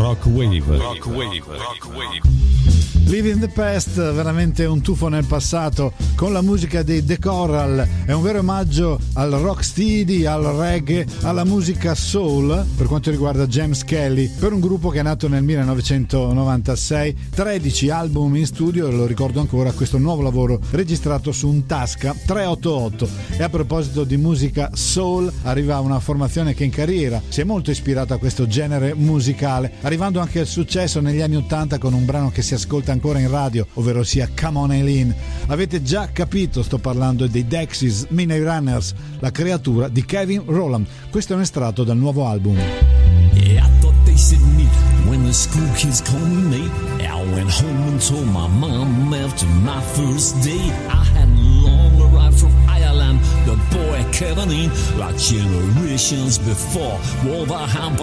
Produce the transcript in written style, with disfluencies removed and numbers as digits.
Rock Wave. Live in the Past, veramente un tuffo nel passato con la musica dei The Coral. È un vero omaggio al rocksteady, al reggae, alla musica soul per quanto riguarda James Kelly, per un gruppo che è nato nel 1996, 13 album in studio e lo ricordo ancora questo nuovo lavoro registrato su un Tasca 388. E a proposito di musica soul, arriva una formazione che in carriera si è molto ispirata a questo genere musicale, arrivando anche al successo negli anni 80 con un brano che si ascolta ancora in radio, ovvero sia Come On Eileen. Avete già capito, sto parlando dei Dexys Midnight Runners, la creatura di Kevin Rowland. Questo è un estratto dal nuovo album. Yeah, I thought they said meet when the school kids called me late. I went home and told my mom after my first day I hadn't long arrived from Ireland. The boy Kevin ain't like generations before. Wolverhampton